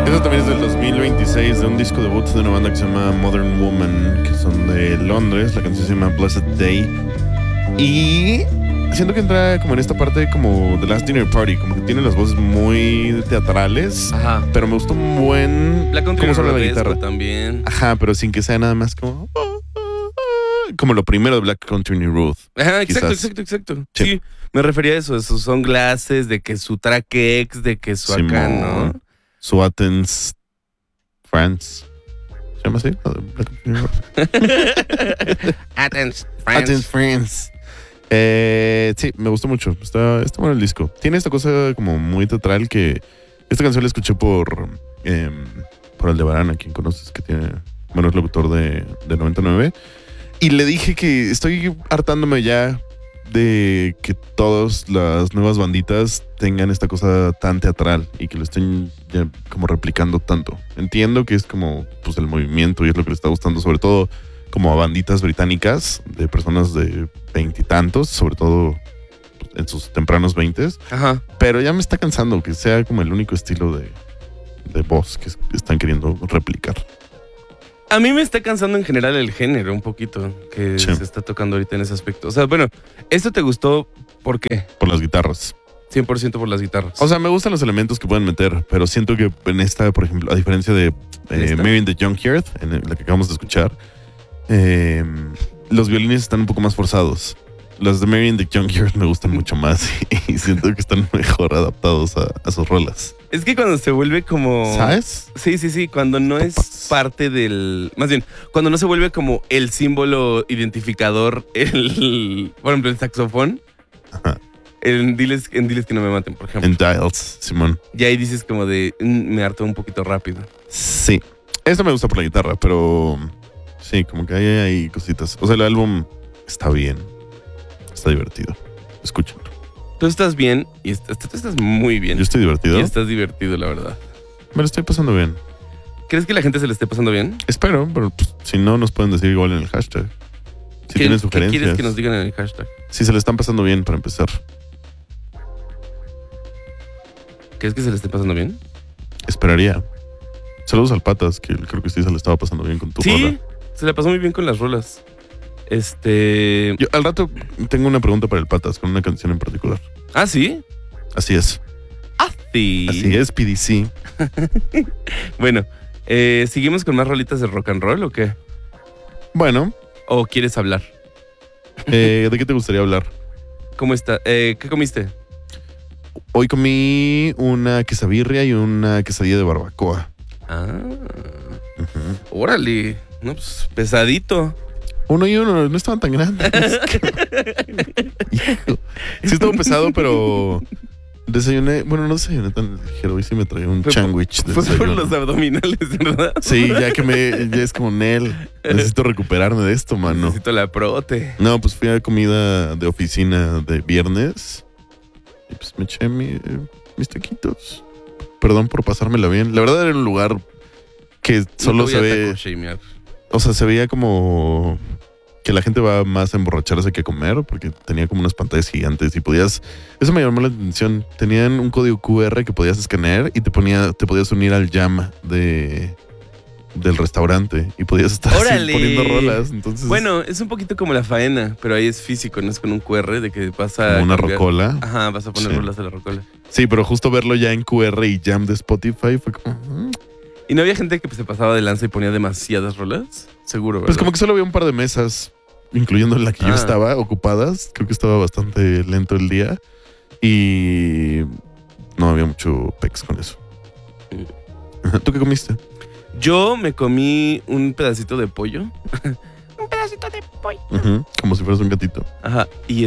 Eso también es del 2026, de un disco debut de una banda que se llama Modern Woman, que son de Londres. La canción se llama Blessed Day. Y siento que entra como en esta parte como The Last Dinner Party, como que tiene las voces muy teatrales. Ajá. Pero me gustó un buen Black Country cómo suena la Rodesco guitarra. también. Ajá, pero sin que sea nada más como lo primero de Black Country Road. Ajá, exacto, Quizás. exacto. Sí. Sí, me refería a eso, esos son glasses, de que su track X, de que su acá, ¿no? Su Athens, France. ¿Se llama así? Black Country Road. Athens, Athens, France. Sí, me gustó mucho. Está bueno el disco. Tiene esta cosa como muy teatral que esta canción la escuché por Aldebarán, a quien conoces, que tiene, bueno, es locutor de 99. Y le dije que estoy hartándome ya de que todas las nuevas banditas tengan esta cosa tan teatral y que lo estén ya como replicando tanto. Entiendo que es como pues el movimiento y es lo que le está gustando, sobre todo como a banditas británicas de personas de veintitantos, sobre todo en sus tempranos veintes. Ajá. Pero ya me está cansando que sea como el único estilo de voz que están queriendo replicar. A mí me está cansando en general el género un poquito que Sí. se está tocando ahorita en ese aspecto. O sea, bueno, ¿esto te gustó por qué? Por las guitarras. 100% por las guitarras. O sea, me gustan los elementos que pueden meter, pero siento que en esta, por ejemplo, a diferencia de esta? Mary in the Junkyard, en la que acabamos de escuchar, los violines están un poco más forzados. Los de Mary in the Junkyard me gustan mucho más y siento que están mejor adaptados a sus rolas. Es que cuando se vuelve como... ¿Sabes? Sí, cuando no es parte del... Más bien, cuando no se vuelve como el símbolo identificador, por ejemplo, el saxofón. Ajá. En Diles que no me maten, por ejemplo. En Dials, Simón. Y ahí dices como de, me harto un poquito rápido. Sí. Esto me gusta por la guitarra, pero sí, como que hay cositas. O sea, el álbum está bien. Está divertido. Escúchalo. Tú estás bien y tú estás muy bien. Yo estoy divertido. Y estás divertido, la verdad. Me lo estoy pasando bien. ¿Crees que la gente se le esté pasando bien? Espero, pero pues, si no, nos pueden decir igual en el hashtag. Si tienen ¿Qué sugerencias. quieres que nos digan en el hashtag? Si se le están pasando bien, para empezar. ¿Crees que se le esté pasando bien? Esperaría. Saludos al Patas, que creo que sí se le estaba pasando bien con tu Sí, rola. se la pasó muy bien con las rolas. Yo al rato tengo una pregunta para el Patas, con una canción en particular. ¿Ah, sí? Así es. Sí. Así es, PDC. Bueno, ¿seguimos con más rolitas de rock and roll o qué? Bueno, ¿O quieres hablar? ¿de qué te gustaría hablar? ¿Cómo está? ¿Qué comiste? Hoy comí una quesabirria y una quesadilla de barbacoa. Ah, Ujú. órale. No, pues pesadito. Uno y uno, no estaban tan grandes. Hijo. Sí estuvo pesado, pero desayuné. Bueno, no desayuné tan ligero. Hoy sí me traía un Fue sándwich de Fue por desayuno. los abdominales, ¿verdad? Sí, ya es como Nel. Necesito recuperarme de esto, mano. Necesito la prote. No, pues fui a comida de oficina de viernes. Y pues me eché mis taquitos. Perdón por pasármela bien. La verdad era un lugar que solo No te se voy a ve. taco-shamear. O sea, se veía como que la gente va más a emborracharse que a comer, porque tenía como unas pantallas gigantes y podías. Eso me llamó la atención. Tenían un código QR que podías escanear y te podías unir al jam del restaurante y podías estar así ¡Órale! poniendo rolas. Entonces, Bueno, es un poquito como la faena, pero ahí es físico, no es con un QR de que vas a como una cambiar. rocola. Ajá, vas a poner Sí. rolas a la rocola. Sí, pero justo verlo ya en QR y jam de Spotify fue como. ¿Y no había gente que se pasaba de lanza y ponía demasiadas rolas? Seguro, ¿verdad? Pues como que solo había un par de mesas, incluyendo la que yo estaba, ocupadas. Creo que estaba bastante lento el día. Y no había mucho pex con eso. ¿Tú qué comiste? Yo me comí un pedacito de pollo. Un pedacito de pollo. Ujú, como si fueras un gatito. Ajá. Y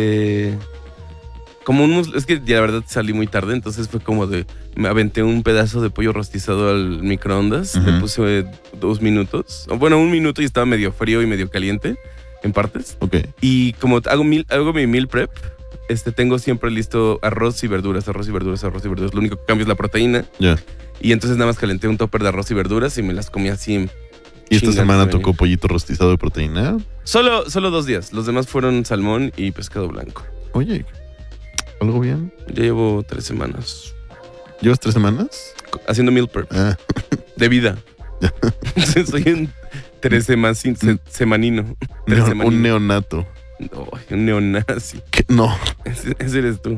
como es que ya la verdad salí muy tarde, entonces fue como de. Me aventé un pedazo de pollo rostizado al microondas. Ujú. Le puse 2 minutos. Bueno, 1 minuto y estaba medio frío y medio caliente en partes. Ok. Y como hago mi meal prep, tengo siempre listo arroz y verduras, arroz y verduras, arroz y verduras. Lo único que cambio es la proteína. Ya. Y entonces nada más calenté un topper de arroz y verduras y me las comí así. ¿Y esta chingas semana de venir. tocó pollito rostizado de proteína? Solo 2 días. Los demás fueron salmón y pescado blanco. Oye, ¿algo bien? Ya llevo 3 semanas. ¿Llevas 3 semanas? haciendo meal prep. De vida. Soy un semanino. Un neonato. No, un neonazi. ¿Qué? No. Ese eres tú.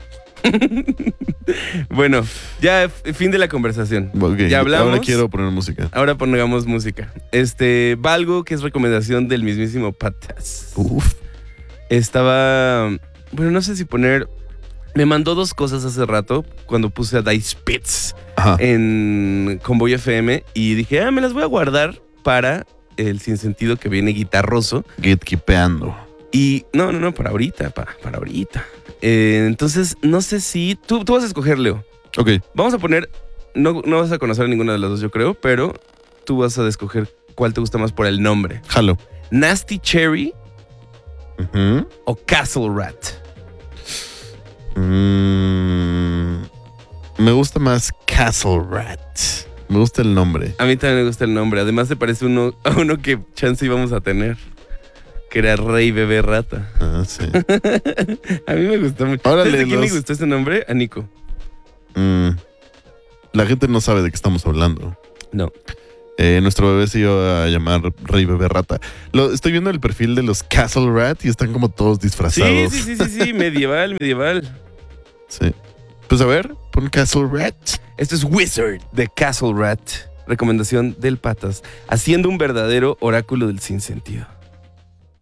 Bueno, ya fin de la conversación. Okay, ya hablamos. Ahora quiero poner música. Ahora pongamos música. Valgo, que es recomendación del mismísimo Patas. Uf. Estaba... Bueno, no sé si poner... Me mandó 2 cosas hace rato cuando puse a Dice Spitz en Convoy FM y dije, me las voy a guardar para el sinsentido que viene guitarroso. Gatekeepeando. Y no, para ahorita, para ahorita. Entonces, no sé si... Tú vas a escoger, Leo. Ok. Vamos a poner... No vas a conocer a ninguna de las dos, yo creo, pero tú vas a escoger cuál te gusta más por el nombre. Jalo. Nasty Cherry o Castle Rat. Me gusta más Castle Rat. Me gusta el nombre. A mí también me gusta el nombre. Además, se parece a uno que chance íbamos a tener. Que era Rey Bebé Rata. Ah, sí. A mí me gustó mucho. Órale, ¿Sabes de quién le gustó ese nombre? A Nico. La gente no sabe de qué estamos hablando. No. Nuestro bebé se iba a llamar Rey Bebé Rata. Estoy viendo el perfil de los Castle Rat y están como todos disfrazados. Sí. Medieval. Sí. Pues a ver, pon Castle Rat. Esto es Wizard de Castle Rat. Recomendación del Patas. Haciendo un verdadero oráculo del sinsentido.